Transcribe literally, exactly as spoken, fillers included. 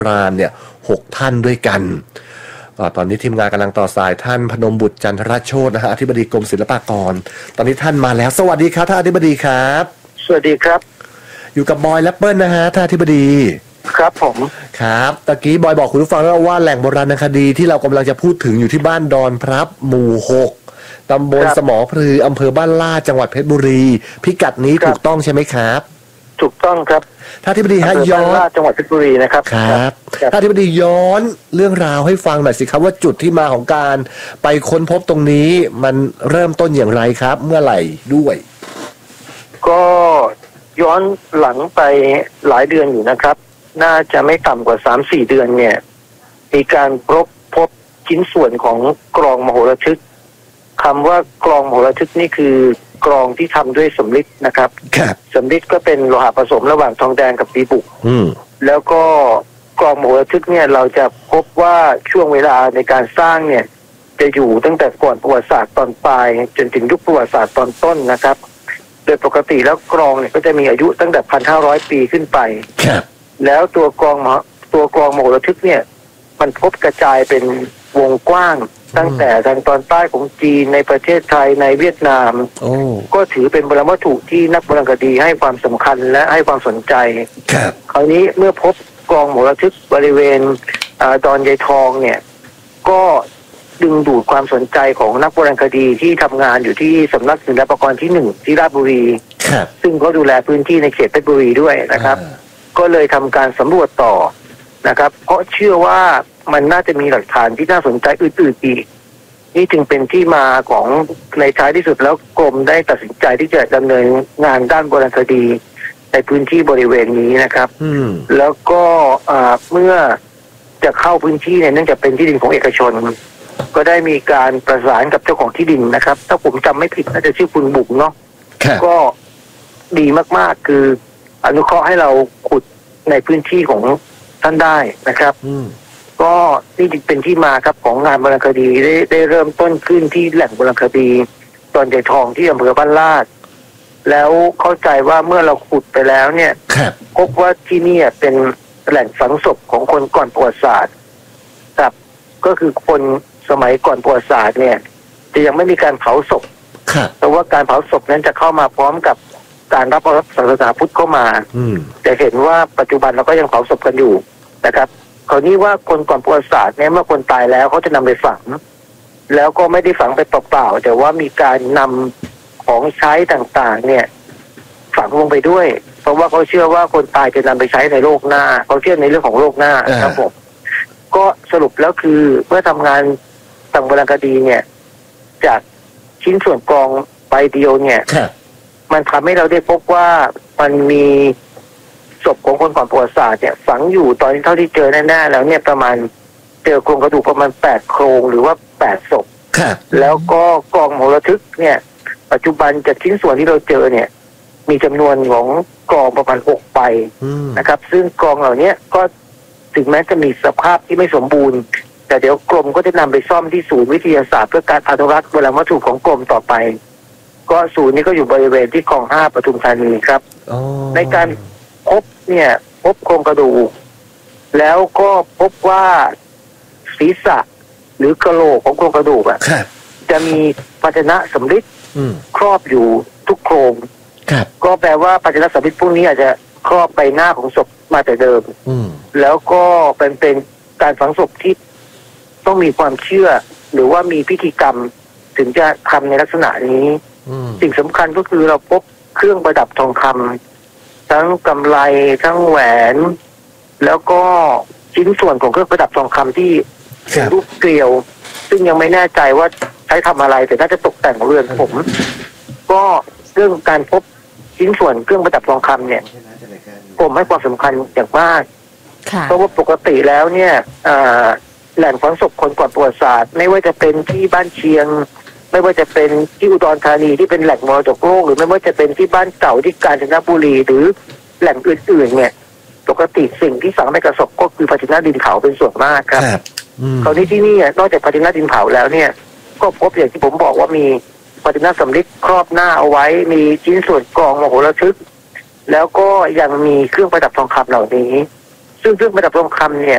ราณเนี่ยหกท่านด้วยกันตอนนี้ทีมงานกำลังต่อสายท่านพนมบุตรจันทรโชตินะฮะอธิบดีกรมศิลปากรตอนนี้ท่านมาแล้วสวัสดีครับท่านอธิบดีครับสวัสดีครับอยู่กับบอยและเปิ้ลนะฮะท่านอธิบดีครับผมครับตะกี้บอยบอกคุณผู้ฟังแล้วว่าแหล่งโบราณคดีที่เรากำลังจะพูดถึงอยู่ที่บ้านดอนพรับหมู่หกตำบลสมอพลืออำเภอบ้านลาดจังหวัดเพชรบุรีพิกัดนี้ถูกต้องใช่ไหมครับถูกต้องครับท่านอธิบดีฮะย้อนจังหวัดเพชรบุรีนะครับครับท่านอธิบดีย้อนเรื่องราวให้ฟังหน่อยสิครับว่าจุดที่มาของการไปค้นพบตรงนี้มันเริ่มต้นอย่างไรครับเมื่อไหร่ด้วยก็ย้อนหลังไปหลายเดือนอยู่นะครับน่าจะไม่ต่ำกว่า สามถึงสี่ เดือนเนี่ยมีการพบพบชิ้นส่วนของกลองมโหระทึกคำว่ากลองมโหระทึกนี่คือกลองที่ทำด้วยสำริดนะครับสำริดก็เป็นโลหะผสมระหว่างทองแดงกับดีบุกแล้วก็กลองมโหระทึกเนี่ยเราจะพบว่าช่วงเวลาในการสร้างเนี่ยจะอยู่ตั้งแต่ก่อนประวัติศาสตร์ตอนปลายจนถึงยุคประวัติศาสตร์ตอนต้นนะครับโดยปกติแล้วกลองเนี่ยก็จะมีอายุตั้งแต่ หนึ่งพันห้าร้อย ปีขึ้นไปแล้วตัวกลองตัวกลองมโหระทึกเนี่ยมันพบกระจายเป็นวงกว้างตั้งแต่ทางตอนใต้ของจีนในประเทศไทยในเวียดนามก็ถือเป็นโบราณวัตถุที่นักโบราณคดีให้ความสำคัญและให้ความสนใจคราวนี้เมื่อพบกลองมโหระทึกบริเวณดอนยายทองเนี่ยก็ดึงดูดความสนใจของนักโบราณคดีที่ทำงานอยู่ที่สำนักศิลปากรที่หนึ่งที่ราชบุรีซึ่งเขาดูแลพื้นที่ในเขตเพชรบุรีด้วยนะครับก็เลยทำการสำรวจต่อนะครับเพราะเชื่อว่ามันน่าจะมีหลักฐานที่น่าสนใจอื่นๆอีกนี่จึงเป็นที่มาของในท้ายที่สุดแล้วกรมได้ตัดสินใจที่จะดำเนินงานด้านโบราณคดีในพื้นที่บริเวณนี้นะครับแล้วก็เมื่อจะเข้าพื้นที่เนี่ยเนื่องจากเป็นที่ดินของเอกชนก็ได้มีการประสานกับเจ้าของที่ดินนะครับถ้าผมจำไม่ผิดน่าจะชื่อคุณบุ๋มเนาะก็ดีมากๆคืออนุเคราะห์ให้เราขุดในพื้นที่ของท่านได้นะครับก็นี่เป็นที่มาครับของงานโบราณคดีได้ได้เริ่มต้นขึ้นที่แหล่งโบราณคดีตอนใจทองที่อำเภอบ้านลาดแล้วเข้าใจว่าเมื่อเราขุดไปแล้วเนี่ยพบว่าที่นี่เป็นแหล่งฝังศพของคนก่อนประวัติศาสตร์ครับก็คือคนสมัยก่อนประวัติศาสตร์เนี่ยจะยังไม่มีการเผาศพแต่ว่าการเผาศพนั้นจะเข้ามาพร้อมกับการรับศาสนาพุทธเข้ามาแต่เห็นว่าปัจจุบันเราก็ยังเผาศพกันอยู่นะครับคราวนี้ว่าคนก่อนประวัติศาสตร์เนี่ยเมื่อคนตายแล้วเขาจะนำไปฝังแล้วก็ไม่ได้ฝังไปเปล่าๆแต่ว่ามีการนำของใช้ต่างๆเนี่ยฝังลงไปด้วยเพราะว่าเขาเชื่อว่าคนตายจะนำไปใช้ในโลกหน้าเขาเชื่อในเรื่องของโลกหน้าครับผมก็สรุปแล้วคือเมื่อทำงานทางโบราณคดีเนี่ยจากชิ้นส่วนกลองใบเดียวเนี่ยมันทำให้เราได้พบว่ามันมีศพของคนก่อนประวัติศาสตร์เนี่ยฝังอยู่ตอนที่เท่าที่เจอแน่ๆแล้วเนี่ยประมาณเจอโครงกระดูกประมาณแปดโครงหรือว่าแปดศพแล้วก็กลองมโหระทึกเนี่ยปัจจุบันจากชิ้นส่วนที่เราเจอเนี่ยมีจำนวนของกลองประมาณหกใบนะครับซึ่งกลองเหล่านี้ก็ถึงแม้จะมีสภาพที่ไม่สมบูรณ์แต่เดี๋ยวกรมก็จะนำไปซ่อมที่ศูนย์วิทยาศาสตร์เพื่อการอนุรักษ์โบราณวัตถุของกรมต่อไปก็ศูนย์นี้ก็อยู่บริเวณที่คลองห้าปทุมธานีครับในการพบเนี่ยพบโครงกระดูกแล้วก็พบว่าศีรษะหรือกระโหลกของโครงกระดูกอ่ะจะมีภาชนะสำริดครอบอยู่ทุกโครงก็แปลว่าภาชนะสำริดพวกนี้อาจจะครอบใบหน้าของศพมาแต่เดิมแล้วก็เป็นเป็นการฝังศพที่ต้องมีความเชื่อหรือว่ามีพิธีกรรมถึงจะทำในลักษณะนี้สิ่งสำคัญก็คือเราพบเครื่องประดับทองคำทั้งกำไลทั้งแหวนแล้วก็ชิ้นส่วนของเครื่องประดับทองคำที่เป็นรูปเกลียวซึ่งยังไม่แน่ใจว่าใช้ทำอะไรแต่น่าจะตกแต่งเรือนผมก็เรื่องการพบชิ้นส่วนเครื่องประดับทองคำเนี่ยผมให้ความสำคัญอย่างมากเพราะว่าปกติแล้วเนี่ยแหล่งฝังศพคนก่อนประวัติศาสตร์ไม่ว่าจะเป็นที่บ้านเชียงไม่ว่าจะเป็นที่อุดรธานีที่เป็นแหล่งมรดกโลกหรือไม่ว่าจะเป็นที่บ้านเก่าที่กาญจนบุรีหรือแหล่งอื่นๆเนี่ยปกติสิ่งที่ฝังในกระสอบก็คือภาชนะดินเผาเป็นส่วนมากครับคราวนี้ที่นี่นอกจากภาชนะดินเผาแล้วเนี่ยก็พบอย่างที่ผมบอกว่ามีภาชนะสำริดครอบหน้าเอาไว้มีชิ้นส่วนกลองมโหระทึกแล้วก็ยังมีเครื่องประดับทองคำเหล่านี้ซึ่งเครื่องประดับทองคำเนี่ย